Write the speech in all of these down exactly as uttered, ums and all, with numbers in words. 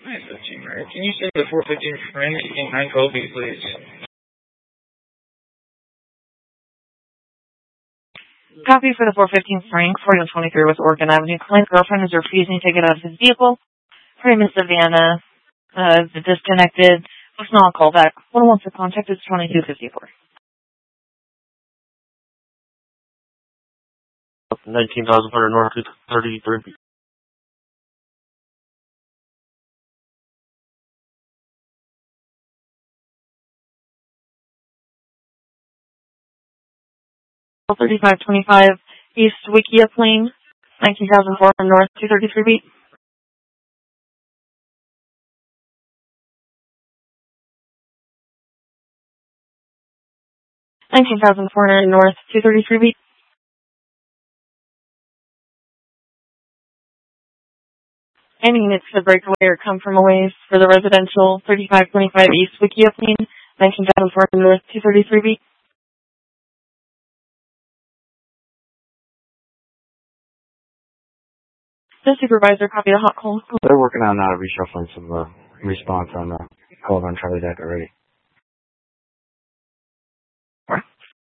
nine fifteen, right? Can you send the four fifteen frame in nine twelve, please? Copy for the four fifteen Frank, forty-one twenty-three West Oregon Avenue. Client's girlfriend is refusing to get out of his vehicle. Frame is Savannah. Uh, the disconnected. Let's not call back. One wants to contact is twenty-two fifty-four. nineteen thousand one hundred North two thirty-three. thirty-five twenty-five East Wikia Plain, nineteen thousand four hundred North two thirty-three B. nineteen thousand four hundred North two thirty-three B. Any units to break away or come from a ways for the residential thirty-five twenty-five East Wikia Plain, nineteen thousand four hundred North two thirty-three B. The supervisor copy the hot call. They're working on uh, reshuffling some uh, response on the call on Charlie Deck already. What?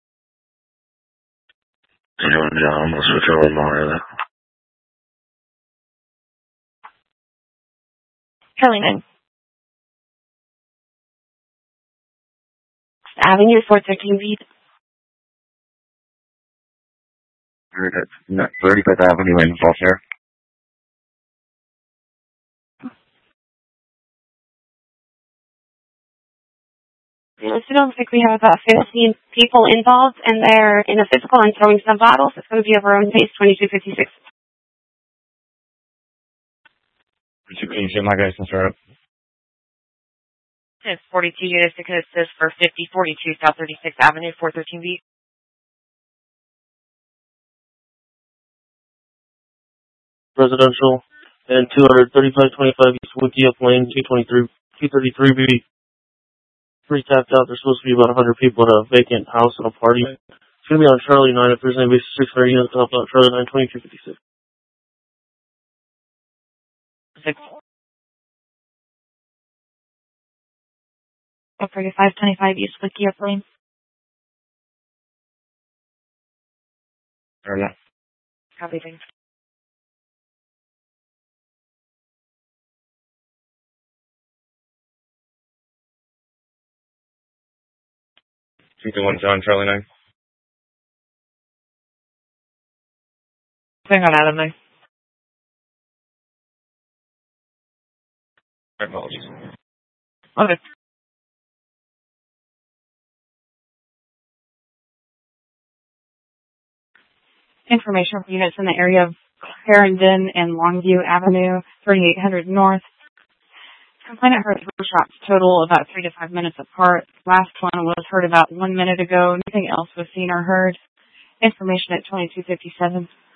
Anyone down? We'll switch over more of that. Charlie nine. Avenue four thirteen B. thirty-fifth Avenue in Falls. It sounds like we have about fifteen people involved, and they're in a physical and throwing some bottles. It's going to be over on base twenty-two fifty-six. Can you see my guys can start up? It's forty-two units to assist for fifty forty-two South thirty-sixth Avenue, four thirteen B. Residential and two thirty-five twenty-five East Wikia Plain, two twenty-three, two thirty-three B. Pretty tapped out. There's supposed to be about one hundred people at a vacant house and a party. It's going to be on Charlie nine. If there's any base six hundred units to help out Charlie nine, twenty-two fifty-six. Six. thirty-five twenty-five East Wikia Plain. Or not. Copy, thanks. two two one John, Charlie nine. Hang on, Adam nine. My apologies. Okay. Information for units in the area of Clarendon and Longview Avenue, thirty-eight hundred North. Complainant heard three shots total about three to five minutes apart. Last one was heard about one minute ago. Nothing else was seen or heard. Information at twenty-two fifty-seven.